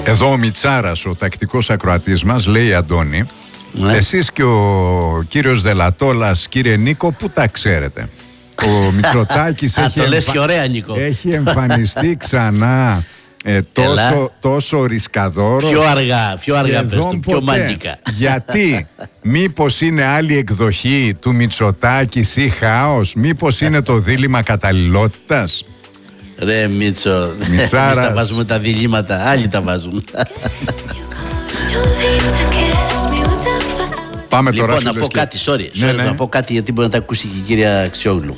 Εδώ ο Μιτσάρας, ο τακτικός ακροατής μας, λέει, Αντώνη, εσείς και ο κύριος Δελατόλας, κύριε Νίκο, πού τα ξέρετε? Ο Μητσοτάκης έχει εμφανιστεί ξανά τόσο ρισκαδόρος? Πιο αργά πες του, πιο μαγικά. Γιατί? Μήπως είναι άλλη εκδοχή του Μητσοτάκης ή χάος? Μήπως είναι το δίλημμα καταλληλότητας? Ρε Μίτσο, εμείς τα βάζουμε τα διλήμματα, άλλοι τα βάζουν. Πάμε τώρα, λοιπόν, να πω κάτι, να πω κάτι, γιατί μπορεί να τα ακούσει και η κυρία Αξιόγλου.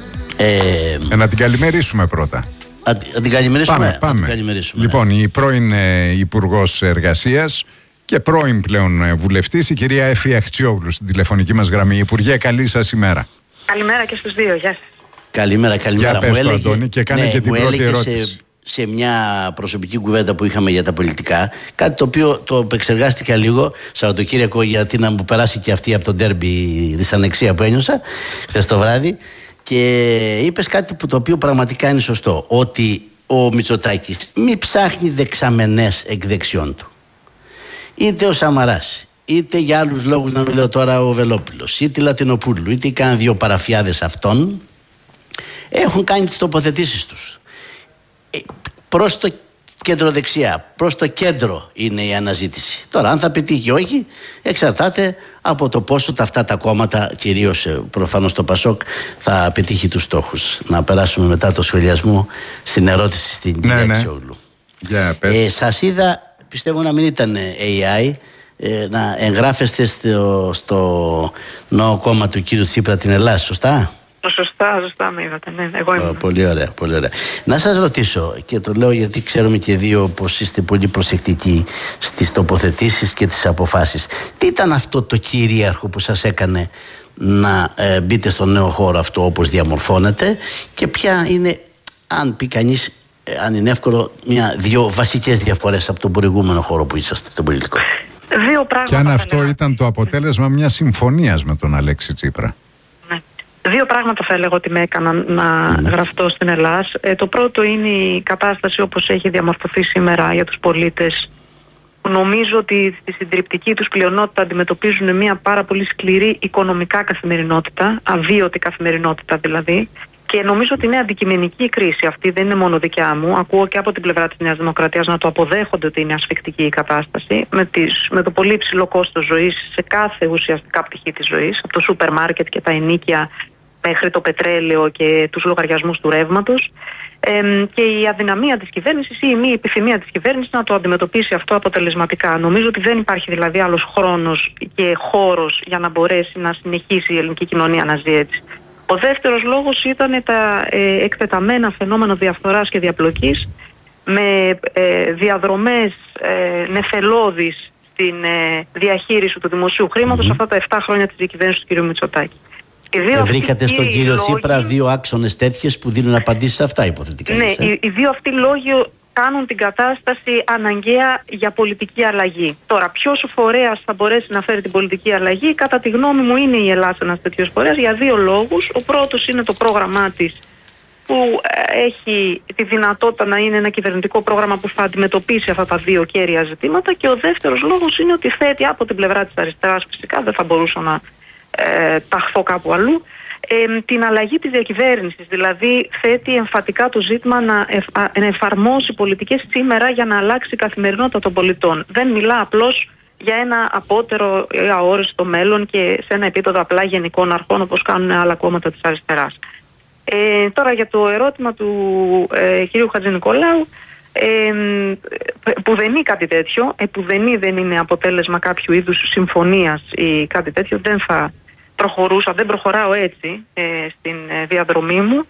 Να την καλημερίσουμε πρώτα. Να την καλημερίσουμε. Πάμε. Λοιπόν, η πρώην Υπουργός Εργασίας και πρώην πλέον βουλευτής, η κυρία Εφη Αξιόγλου, στην τηλεφωνική μας γραμμή. Υπουργέ, καλή σας ημέρα. Καλημέρα και στους δύο, γεια σας. Καλημέρα. Για πες το, Αντώνη, και κάνε και την πρώτη ερώτηση. Σε μια προσωπική κουβέντα που είχαμε για τα πολιτικά, κάτι το οποίο το επεξεργάστηκα λίγο Σαββατοκύριακο, γιατί να μου περάσει και αυτή από το ντέρμπι δυσανεξία που ένιωσα χθες το βράδυ, και είπες κάτι που το οποίο πραγματικά είναι σωστό, ότι ο Μητσοτάκης μη ψάχνει δεξαμενές εκ δεξιών του. Είτε ο Σαμαράς, είτε για άλλους λόγους, να μην λέω τώρα ο Βελόπουλος, είτε η Λατινοπούλου, είτε καν δύο παραφιάδες αυτών, έχουν κάνει τις τοποθετήσεις τους προς το κεντροδεξιά, προς το κέντρο είναι η αναζήτηση. Τώρα, αν θα πετύχει ή όχι, εξαρτάται από το πόσο αυτά τα κόμματα, κυρίως προφανώς το Πασόκ, θα πετύχει τους στόχους. Να περάσουμε μετά το σχολιασμό στην ερώτηση στην κυρία Αξιόγλου. Σας είδα, πιστεύω να μην ήταν AI, να εγγράφεστε στο νέο κόμμα του κύριου Τσίπρα, την Ελλάδα, σωστά? Σωστά με είδατε, ναι, εγώ ήμουν. Πολύ ωραία. Να σας ρωτήσω, και το λέω γιατί ξέρουμε και δύο πως είστε πολύ προσεκτικοί στις τοποθετήσεις και τις αποφάσεις. Τι ήταν αυτό το κυρίαρχο που σας έκανε να μπείτε στον νέο χώρο αυτό όπως διαμορφώνεται, και ποια είναι, αν πει κανείς, αν είναι εύκολο, δύο βασικές διαφορές από τον προηγούμενο χώρο που είσαστε, τον πολιτικό? Δύο πράγματα. Και αν αυτό ήταν το αποτέλεσμα μιας συμφωνίας με τον Αλέξη Τσίπρα? Δύο πράγματα θα έλεγα ότι με έκαναν να γραφτώ στην Ελλάδα. Το πρώτο είναι η κατάσταση όπως έχει διαμορφωθεί σήμερα για τους πολίτες, που νομίζω ότι στη συντριπτική τους πλειονότητα αντιμετωπίζουν μια πάρα πολύ σκληρή οικονομικά καθημερινότητα, αβίωτη καθημερινότητα δηλαδή, και νομίζω ότι είναι αντικειμενική η κρίση αυτή, δεν είναι μόνο δικιά μου. Ακούω και από την πλευρά της Νέας Δημοκρατίας να το αποδέχονται ότι είναι ασφικτική η κατάσταση, με το πολύ ψηλό κόστος ζωής σε κάθε ουσιαστικά πτυχή της ζωής, από το σούπερ μάρκετ και τα ενοίκια μέχρι το πετρέλαιο και τους λογαριασμούς του ρεύματος, και η αδυναμία της κυβέρνησης ή η μη επιθυμία της κυβέρνησης να το αντιμετωπίσει αυτό αποτελεσματικά. Νομίζω ότι δεν υπάρχει δηλαδή άλλος χρόνος και χώρος για να μπορέσει να συνεχίσει η ελληνική κοινωνία να ζει έτσι. Ο δεύτερος λόγος ήταν τα εκτεταμένα φαινόμενα διαφθοράς και διαπλοκής, με διαδρομές νεφελώδεις στην διαχείριση του δημοσίου χρήματος αυτά τα 7 χρόνια της διακυβέρνησης του κ. Μητσοτάκη. Βρήκατε στον κύριο Τσίπρα δύο άξονες τέτοιες που δίνουν απαντήσεις σε αυτά, υποθετικά? Ναι, οι δύο αυτοί λόγοι κάνουν την κατάσταση αναγκαία για πολιτική αλλαγή. Τώρα, ποιος φορέας θα μπορέσει να φέρει την πολιτική αλλαγή? Κατά τη γνώμη μου είναι η Ελλάδα ένας τέτοιος φορέας, για δύο λόγους. Ο πρώτος είναι το πρόγραμμά της, που έχει τη δυνατότητα να είναι ένα κυβερνητικό πρόγραμμα που θα αντιμετωπίσει αυτά τα δύο κέρια ζητήματα, και ο δεύτερος λόγος είναι ότι θέτει από την πλευρά της αριστεράς, φυσικά δεν θα μπορούσα να ταχθώ κάπου αλλού, την αλλαγή της διακυβέρνησης. Δηλαδή θέτει εμφατικά το ζήτημα να εφαρμόσει πολιτικές σήμερα για να αλλάξει η καθημερινότητα των πολιτών. Δεν μιλά απλώς για ένα απότερο ή αόριστο μέλλον και σε ένα επίπεδο απλά γενικών αρχών όπως κάνουν άλλα κόμματα της αριστεράς. Τώρα για το ερώτημα του κυρίου Χατζηνικολάου, πουδενή κάτι τέτοιο, πουδενή δεν είναι αποτέλεσμα κάποιου είδους συμφωνίας ή κάτι τέτοιο, δεν θα προχωρούσα, δεν προχωράω έτσι στην διαδρομή μου.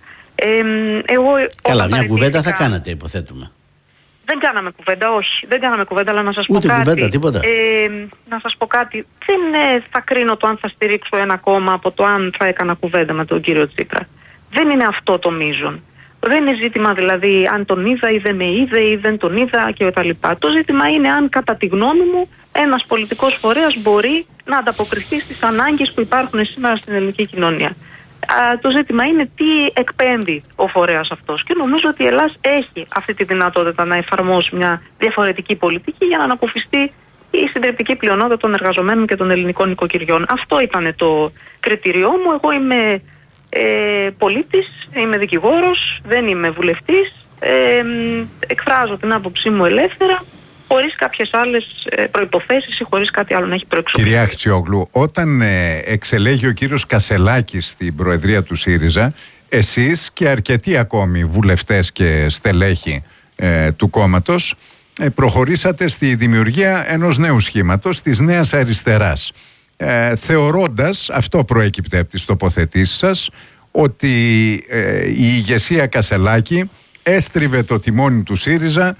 Καλά, μια κουβέντα θα κάνετε, υποθέτουμε. Δεν κάναμε κουβέντα, όχι. Δεν κάναμε κουβέντα, αλλά να σας πω κάτι. Κουβέντα, τίποτα. Να σας πω κάτι. Δεν θα κρίνω το αν θα στηρίξω ένα κόμμα από το αν θα έκανα κουβέντα με τον κύριο Τσίπρα. Δεν είναι αυτό το μείζον. Δεν είναι ζήτημα δηλαδή αν τον είδα ή δεν με είδε ή δεν τον είδα κτλ. Το ζήτημα είναι αν κατά τη γνώμη μου ένας πολιτικός φορέας μπορεί να ανταποκριθεί στις ανάγκες που υπάρχουν σήμερα στην ελληνική κοινωνία. Το ζήτημα είναι τι εκπέμπει ο φορέας αυτός. Και νομίζω ότι η Ελλάδα έχει αυτή τη δυνατότητα να εφαρμόσει μια διαφορετική πολιτική για να ανακουφιστεί η συντριπτική πλειονότητα των εργαζομένων και των ελληνικών νοικοκυριών. Αυτό ήταν το κριτήριό μου. Εγώ είμαι πολίτης, είμαι δικηγόρος, δεν είμαι βουλευτής. Εκφράζω την άποψή μου ελεύθερα, χωρίς κάποιες άλλες προϋποθέσεις ή χωρίς κάτι άλλο να έχει προεξοφληθεί. Κυρία Αχτσιόγλου, όταν εξελέγει ο κύριος Κασελάκης στην προεδρία του ΣΥΡΙΖΑ, εσείς και αρκετοί ακόμη βουλευτές και στελέχη του κόμματος προχωρήσατε στη δημιουργία ενός νέου σχήματος, της Νέας Αριστεράς, θεωρώντας, αυτό προέκυπτε από τις τοποθετήσεις σας, ότι η ηγεσία Κασελάκη έστριβε το τιμόνι του ΣΥΡΙΖΑ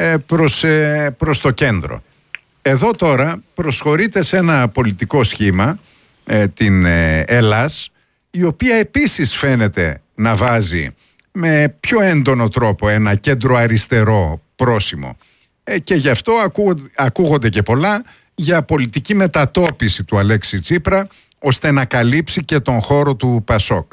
προς το κέντρο. Εδώ τώρα προσχωρείται σε ένα πολιτικό σχήμα, την Ελλάς, η οποία επίσης φαίνεται να βάζει με πιο έντονο τρόπο ένα κέντρο αριστερό πρόσημο. Και γι' αυτό ακούγονται και πολλά για πολιτική μετατόπιση του Αλέξη Τσίπρα, ώστε να καλύψει και τον χώρο του Πασόκ.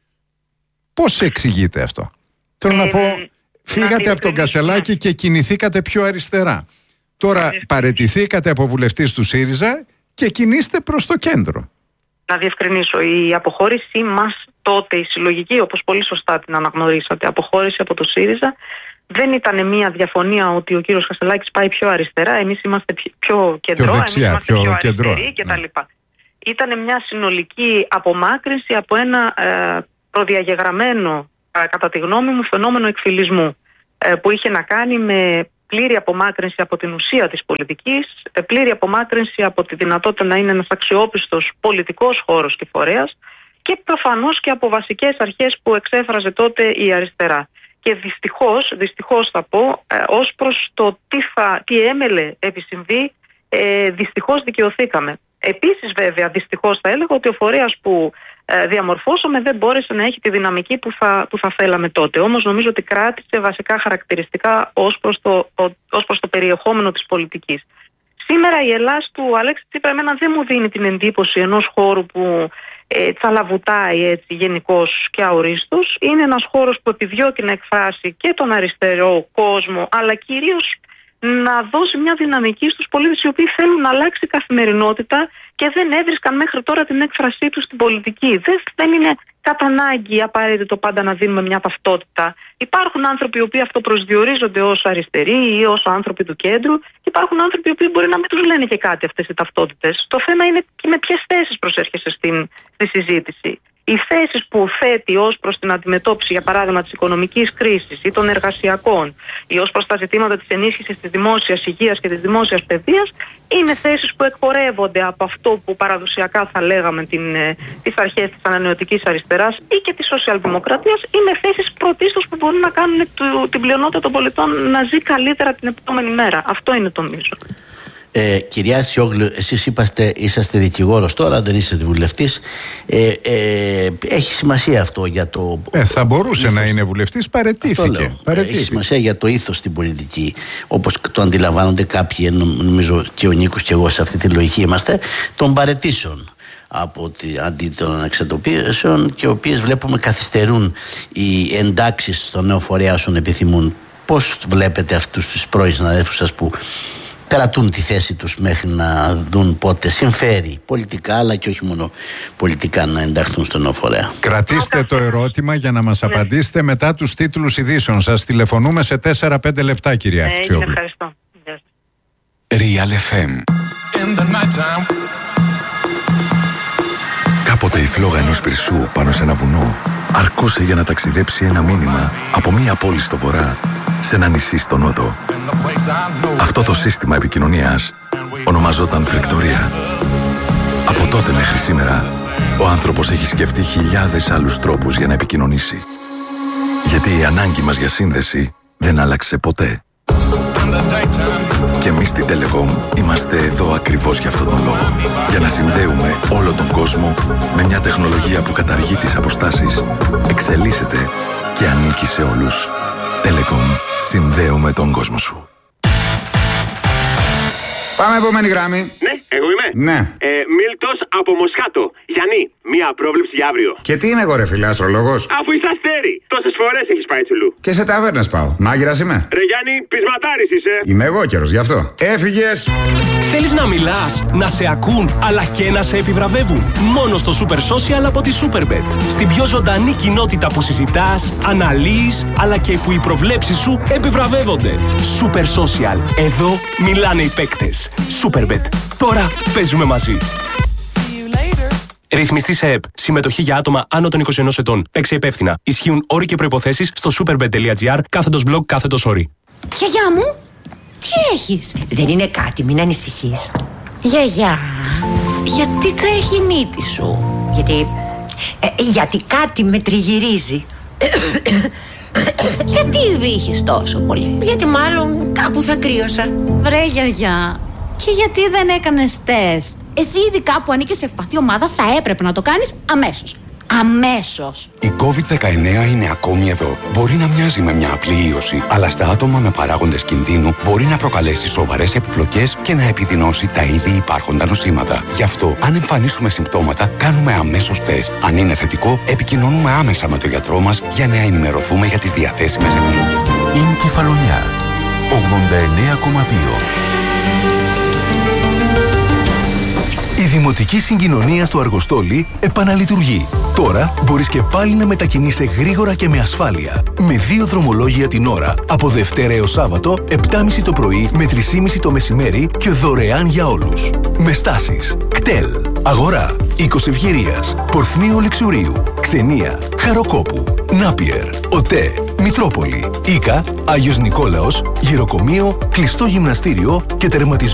Πώς εξηγείτε αυτό? Θέλω να πω, φύγατε από τον Κασελάκη και κινηθήκατε πιο αριστερά. Τώρα παραιτηθήκατε από βουλευτής του ΣΥΡΙΖΑ και κινείστε προς το κέντρο. Να διευκρινίσω, η αποχώρησή μας τότε, η συλλογική, όπως πολύ σωστά την αναγνωρίσατε, αποχώρηση από το ΣΥΡΙΖΑ, δεν ήταν μια διαφωνία ότι ο κύριος Κασελάκης πάει πιο αριστερά, εμείς είμαστε πιο κεντρό, εμείς είμαστε πιο αριστεροί κτλ. Ήταν μια συνολική απομάκρυνση από ένα προδιαγεγραμμένο, κατά τη γνώμη μου, φαινόμενο εκφυλισμού, που είχε να κάνει με πλήρη απομάκρυνση από την ουσία της πολιτικής, πλήρη απομάκρυνση από τη δυνατότητα να είναι ένας αξιόπιστος πολιτικός χώρος και φορέας και προφανώς και από βασικές αρχές που εξέφραζε τότε η αριστερά. Και δυστυχώς θα πω, ως προς το τι έμελε επισυμβεί, δυστυχώς δικαιωθήκαμε. Επίσης βέβαια δυστυχώς θα έλεγα ότι ο φορέας που διαμορφώσαμε δεν μπόρεσε να έχει τη δυναμική που θα θέλαμε τότε. Όμως νομίζω ότι κράτησε βασικά χαρακτηριστικά ως προς το περιεχόμενο της πολιτικής. Σήμερα η Ελλάδα του Αλέξη Τσίπρα εμένα δεν μου δίνει την εντύπωση ενός χώρου που τσαλαβουτάει έτσι γενικώς και αορίστος. Είναι ένας χώρος που επιδιώκει να εκφράσει και τον αριστερό κόσμο, αλλά κυρίως να δώσει μια δυναμική στους πολίτες οι οποίοι θέλουν να αλλάξει η καθημερινότητα και δεν έβρισκαν μέχρι τώρα την έκφρασή τους στην πολιτική. Δεν είναι κατά ανάγκη απαραίτητο πάντα να δίνουμε μια ταυτότητα. Υπάρχουν άνθρωποι οι οποίοι αυτοπροσδιορίζονται ως αριστεροί ή ως άνθρωποι του κέντρου, και υπάρχουν άνθρωποι οι οποίοι μπορεί να μην τους λένε και κάτι αυτές οι ταυτότητες. Το θέμα είναι και με ποιες θέσεις προσέρχεσαι στη συζήτηση. Οι θέσεις που θέτει ως προς την αντιμετώπιση, για παράδειγμα, της οικονομικής κρίσης ή των εργασιακών, ή ως προς τα ζητήματα της ενίσχυσης της δημόσιας υγείας και της δημόσιας παιδείας, είναι θέσεις που εκπορεύονται από αυτό που παραδοσιακά θα λέγαμε τις αρχές της ανανεωτικής αριστεράς ή και της σοσιαλδημοκρατίας. Είναι θέσεις πρωτίστως που μπορούν να κάνουν την πλειονότητα των πολιτών να ζει καλύτερα την επόμενη μέρα. Αυτό είναι το μείζον. Κυρία Αχτσιόγλου, εσείς είσαστε δικηγόρος τώρα, δεν είστε βουλευτής. Έχει σημασία αυτό για το... θα μπορούσε ήθος... να είναι βουλευτής, παραιτήθηκε. Έχει σημασία για το ήθος στην πολιτική, όπως το αντιλαμβάνονται κάποιοι, νομίζω και ο Νίκος και εγώ σε αυτή τη λογική είμαστε, των παραιτήσεων αντί των εξετοπίσεων, και οι οποίες βλέπουμε καθυστερούν οι εντάξεις στον νέο φορέα όσων επιθυμούν. Πώς βλέπετε αυτούς τους πρώην συναδέλφους σας που κρατούν τη θέση τους μέχρι να δουν πότε συμφέρει πολιτικά, αλλά και όχι μόνο πολιτικά, να ενταχθούν στον νέο φορέα? Κρατήστε το ερώτημα για να μας απαντήσετε μετά τους τίτλους ειδήσεων. Σας τηλεφωνούμε σε 4-5 λεπτά, κυρία Αχτσιόγλου. Ευχαριστώ. Real FM. Κάποτε η φλόγα ενός πυρσού πάνω σε ένα βουνό αρκούσε για να ταξιδέψει ένα μήνυμα από μία πόλη στο βορρά σε ένα νησί στο νότο. Αυτό το σύστημα επικοινωνίας ονομαζόταν φρικτορία. Από τότε μέχρι σήμερα, ο άνθρωπος έχει σκεφτεί χιλιάδες άλλους τρόπους για να επικοινωνήσει. Γιατί η ανάγκη μας για σύνδεση δεν άλλαξε ποτέ. Και εμείς στην Telecom είμαστε εδώ ακριβώς για αυτόν τον λόγο. Για να συνδέουμε όλο τον κόσμο με μια τεχνολογία που καταργεί τις αποστάσεις, εξελίσσεται και ανήκει σε όλους. Telecom, συνδέουμε τον κόσμο σου. Πάμε επόμενη γραμμή. Ναι, εγώ είμαι. Ναι. Μίλτος από Μοσχάτο. Γιάννη, μία πρόβλεψη για αύριο. Και τι είμαι εγώ, ρε φίλε, αστρολόγος? Αφού είσαι αστέρι, τόσες φορές έχεις πάει τσουλού. Και σε ταβέρνες πάω. Μάγειρας είμαι. Ρε Γιάννη, πεισματάρης είσαι. Είμαι εγώ καιρος, γι' αυτό. Έφυγες. Θέλεις να μιλάς, να σε ακούν, αλλά και να σε επιβραβεύουν? Μόνο στο Super Social από τη Superbet. Στην πιο ζωντανή κοινότητα που συζητάς, αναλύεις, αλλά και που οι προβλέψεις σου επιβραβεύονται. Super Social. Εδώ μιλάνε οι παίκτες. Superbet. Τώρα παίζουμε μαζί. Ρυθμιστή σε ΕΠ. Συμμετοχή για άτομα άνω των 21 ετών. Παίξε υπεύθυνα. Ισχύουν όροι και προϋποθέσεις στο superbet.gr/blog/όροι. Γιαγιά μου, τι έχεις? Δεν είναι κάτι, μην ανησυχείς. Γιαγιά, γιατί τρέχει η μύτη σου? Γιατί κάτι με τριγυρίζει. Γιατί βύχεις τόσο πολύ? Γιατί μάλλον κάπου θα κρύωσα. Βρε γιαγιά, και γιατί δεν έκανες τεστ? Εσύ ειδικά που ανήκεις σε ευπαθή ομάδα θα έπρεπε να το κάνεις αμέσως. Αμέσως. Η COVID-19 είναι ακόμη εδώ. Μπορεί να μοιάζει με μια απλή ίωση, αλλά στα άτομα με παράγοντες κινδύνου μπορεί να προκαλέσει σοβαρές επιπλοκές και να επιδεινώσει τα ήδη υπάρχοντα νοσήματα. Γι' αυτό, αν εμφανίσουμε συμπτώματα, κάνουμε αμέσως τεστ. Αν είναι θετικό, επικοινωνούμε άμεσα με τον γιατρό μας για να ενημερωθούμε για τις διαθέσιμες επιλογές. Είναι Κεφαλονιά 89,2. Η Δημοτική Συγκοινωνία στο Αργοστόλι επαναλειτουργεί. Τώρα μπορείς και πάλι να μετακινείσαι γρήγορα και με ασφάλεια. Με 2 δρομολόγια την ώρα, από Δευτέρα έως Σάββατο, 7.30 το πρωί με 3.30 το μεσημέρι και δωρεάν για όλους. Με στάσεις κτέλ, Αγορά, Οίκος Ευγυρίας, Πορθμίου Λεξουρίου, Ξενία, Χαροκόπου, Νάπιερ, ΟΤΕ, Μητρόπολη, Ίκα, Άγιος Νικόλαος, Γυροκομείο, Κλειστό Γυμναστήριο και τερματισμό